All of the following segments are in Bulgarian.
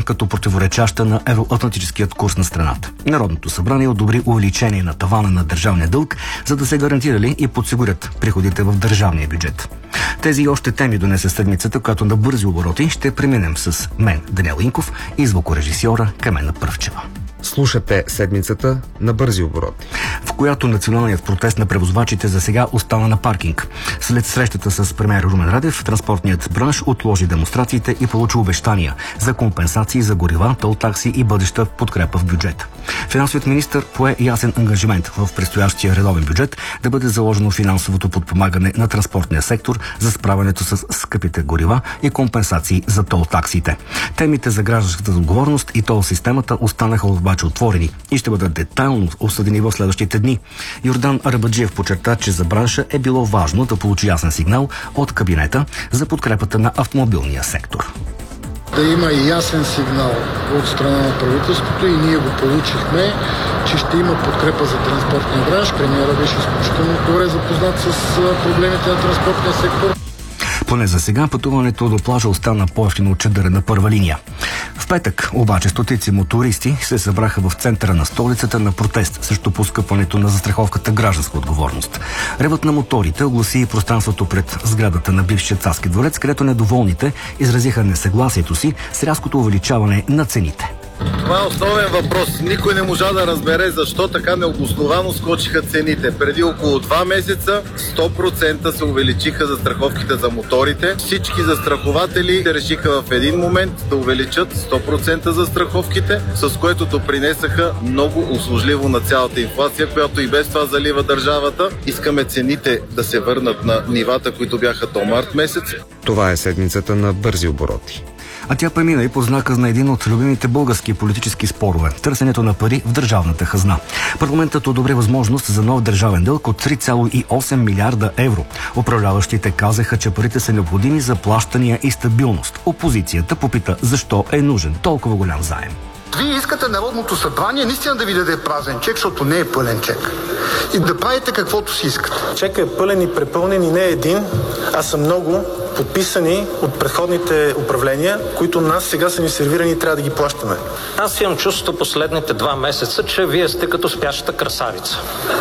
като противоречаща на евроатлантическият курс на страната. Народното събрание одобри увеличение на тавана на държавния дълг, за да се гарантирали и подсигурят приходите в държавния бюджет. Тези и още теми донесе седмицата, която на бързи обороти ще преминем с мен, Даниел Инков, и звукорежисьора Камена Пръвчева. Слушате седмицата на бързи обороти, в която националният протест на превозвачите за сега остана на паркинг. След срещата с премиер Румен Радев, транспортният бранш отложи демонстрациите и получи обещания за компенсации за горива, тол такси и бъдеща подкрепа в бюджета. Финансовият министър пое ясен ангажимент в предстоящия редовен бюджет да бъде заложено финансовото подпомагане на транспортния сектор за справянето с скъпите горива и компенсации за тол таксите. Темите за гражданската отговорност и тол системата останаха обаче отворени и ще бъдат детайлно обсъдени в следващите дни. Йордан Арабаджиев подчерта, че за бранша е било важно да получи ясен сигнал от кабинета за подкрепата на автомобилния сектор. Да има и ясен сигнал от страна на правителството и ние го получихме, че ще има подкрепа за транспортния бранш. Премиерът беше изключително добре запознат с проблемите на транспортния сектор. Поне за сега пътуването до плажа остана по-евтино от чадъра на първа линия. В петък обаче стотици мотористи се събраха в центъра на столицата на протест срещу поскъпването на застраховката гражданска отговорност. Ревът на моторите огласи и пространството пред сградата на бившия царски дворец, където недоволните изразиха несъгласието си с рязкото увеличаване на цените. Това е основен въпрос. Никой не можа да разбере защо така необосновано скочиха цените. Преди около 2 месеца 100% се увеличиха застраховките за моторите. Всички застрахователи решиха в един момент да увеличат 100% застраховките, с което допринесаха много услужливо на цялата инфлация, която и без това залива държавата. Искаме цените да се върнат на нивата, които бяха до март месец. Това е седмицата на бързи обороти. А тя премина и по знака на един от любимите български политически спорове – търсенето на пари в държавната хазна. Парламентът одобри възможност за нов държавен дълг от 3,8 милиарда евро. Управляващите казаха, че парите са необходими за плащания и стабилност. Опозицията попита защо е нужен толкова голям заем. Вие искате Народното събрание наистина да ви даде празен чек, защото не е пълен чек. И да правите каквото си искате. Чекът е пълен и препълнен и не е един, а са много подписани от предходните управления, които нас сега са ни сервирани и трябва да ги плащаме. Аз имам чувство последните 2 месеца, че вие сте като спящата красавица.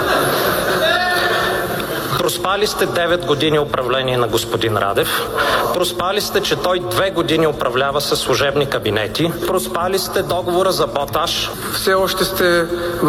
Проспали сте 9 години управление на господин Радев. Проспали сте, че той 2 години управлява със служебни кабинети. Проспали сте договора за ботаж. Все още сте